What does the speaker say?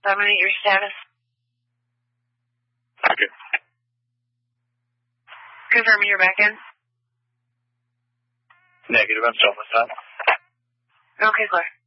Dominate your status. Okay. Confirm you're back in. Negative, I'm still on this time. Okay, clear.